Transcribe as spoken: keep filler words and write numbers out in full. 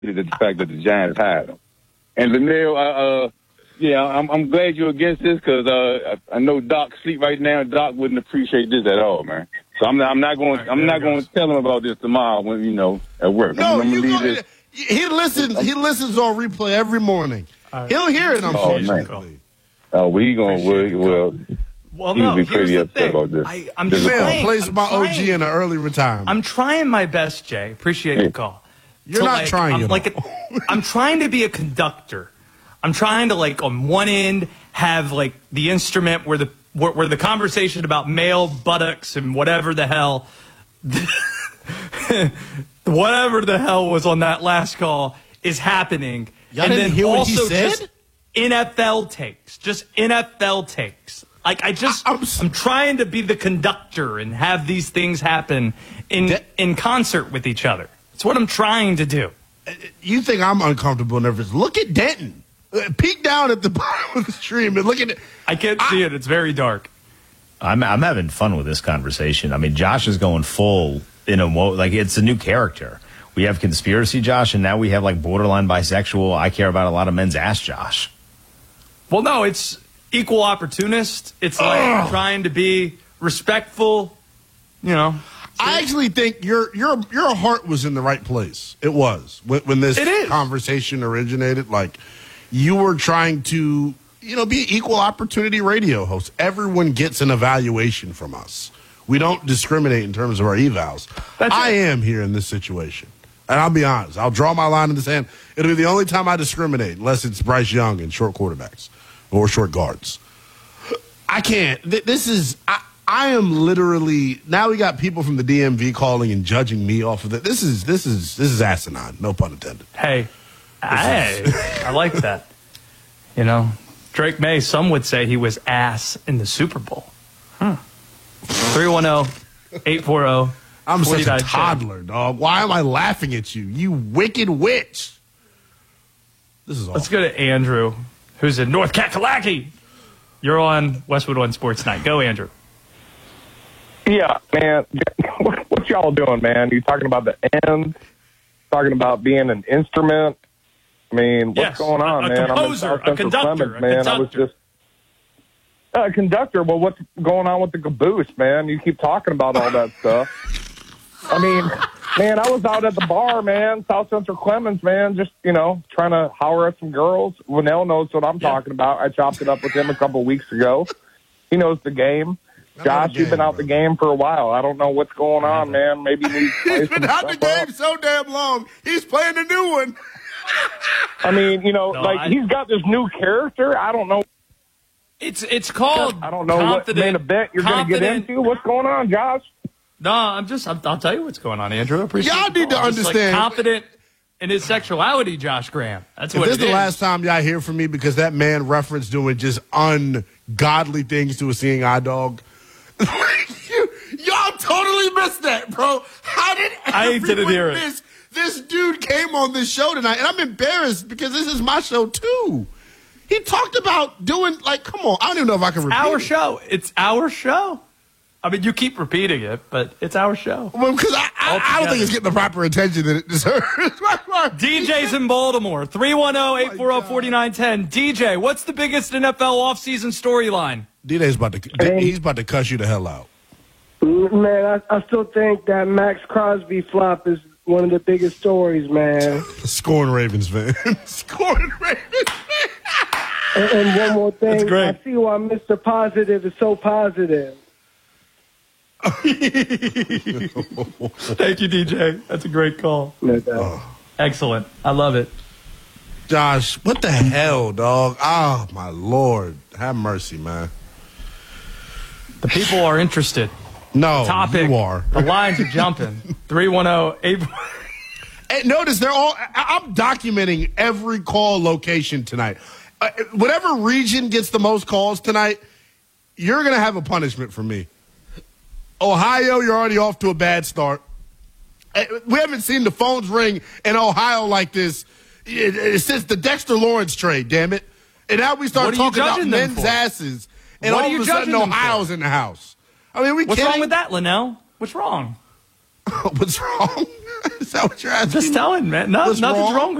the fact that the Giants hired him. And Linnell, uh, uh, yeah, I'm, I'm glad you're against this because uh, I, I know Doc sleep right now. Doc wouldn't appreciate this at all, man. So I'm not, I'm not going. Right, I'm not going to tell him about this tomorrow when you know at work. No, I'm, I'm you leave go, this. He listens. He listens on replay every morning. Right. He'll hear it. Unfortunately. Oh, well, he going to well. Well, he no, would be pretty upset thing. about this. I, I'm this trying. Plays I'm my trying. O G in an early retirement. I'm trying my best, Jay. Appreciate hey. the call. You're so, not like, trying. I'm like, a, I'm trying to be a conductor. I'm trying to like on one end have like the instrument where the where, where the conversation about male buttocks and whatever the hell, whatever the hell was on that last call is happening. Y'all and didn't then hear what also he said? just N F L takes, just N F L takes. Like I just, I, I'm, I'm trying to be the conductor and have these things happen in that, in concert with each other. It's what I'm trying to do. You think I'm uncomfortable and nervous? Look at Denton. Uh, peek down at the bottom of the stream and look at it. I can't I, see it. It's very dark. I'm I'm having fun with this conversation. I mean, Josh is going full in a like it's a new character. We have conspiracy Josh, and now we have like borderline bisexual. I care about a lot of men's ass Josh. Well, no, it's equal opportunist. It's like Ugh. trying to be respectful. You know. I actually think your your your heart was in the right place. It was when, when this conversation originated. Like you were trying to, you know, be an equal opportunity radio host. Everyone gets an evaluation from us. We don't discriminate in terms of our evals. That's I it. am here in this situation, and I'll be honest. I'll draw my line in the sand. It'll be the only time I discriminate, unless it's Bryce Young and short quarterbacks or short guards. I can't. This is. I, I am literally now. We got people from the D M V calling and judging me off of it. This is this is this is asinine. No pun intended. Hey, hey, I like that. You know, Drake May. Some would say he was ass in the Super Bowl. Huh. three one zero, eight four zero. I'm such a toddler, dog. Why am I laughing at you? You wicked witch. This is awful. Let's go to Andrew, who's in North Kakalaki. You're on Westwood One Sports Night. Go, Andrew. Yeah, man. What, what y'all doing, man? You talking about the end? Talking about being an instrument? I mean, what's yes, going on, a, a man? Composer, I'm in South a conductor, Clemens, man. a conductor. I was just uh, a conductor. Well, what's going on with the caboose, man? You keep talking about all that stuff. I mean, man, I was out at the bar, man, South Central Clemens, man, just, you know, trying to holler at some girls. Linnell knows what I'm yeah. talking about. I chopped it up with him a couple weeks ago. He knows the game. Josh, you've been out the game for a while. I don't know what's going on, man. Maybe you need to play He's been out the game up. so damn long. He's playing a new one. I mean, you know, no, like I, he's got this new character. I don't know. It's it's called. I don't know what main event you're going to get into. What's going on, Josh? No, I'm just. I'm, I'll tell you what's going on, Andrew. I appreciate y'all need to I'm understand. Just, like, confident in his sexuality, Josh Graham. That's what. If this is the last time y'all hear from me because that man referenced doing just ungodly things to a seeing eye dog. you, y'all totally missed that, bro. How did I didn't hear miss? it. This dude came on this show tonight, and I'm embarrassed because this is my show too. He talked about doing like, come on, I don't even know if I can repeat our it. show. It's our show. I mean, you keep repeating it, but it's our show. Well, because I, I, I don't think it's getting the proper attention that it deserves. D J's in Baltimore, three one zero, eight four zero, four nine one zero. D J, what's the biggest N F L offseason storyline? D J's about to he's about to cuss you the hell out. Man, I, I still think that Max Crosby flop is one of the biggest stories, man. Scoring Ravens fan. Scoring Ravens fan. and, and one more thing. That's great. I see why Mister Positive is so positive. Thank you, D J. That's a great call. No doubt. Oh. Excellent. I love it. Josh, what the hell, dog? Oh, my Lord. Have mercy, man. The people are interested. No, Topic. you are. The lines are jumping. three one zero, eight Hey, notice they're all, I, I'm documenting every call location tonight. Uh, whatever region gets the most calls tonight, you're going to have a punishment from me. Ohio, you're already off to a bad start. We haven't seen the phones ring in Ohio like this since the Dexter Lawrence trade, damn it. And now we start talking about men's asses, and what all of a sudden Ohio's in the house. I mean, we What's kidding? wrong with that, Linnell? What's wrong? What's wrong? Is that what you're asking? Just telling, man. No, What's nothing's wrong? wrong